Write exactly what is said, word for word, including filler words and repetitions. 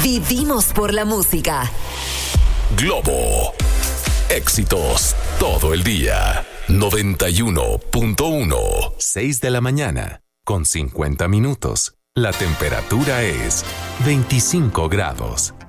Vivimos por la música. Globo. Éxitos todo el día. noventa y uno punto uno. seis de la mañana, con cincuenta minutos. La temperatura es veinticinco grados.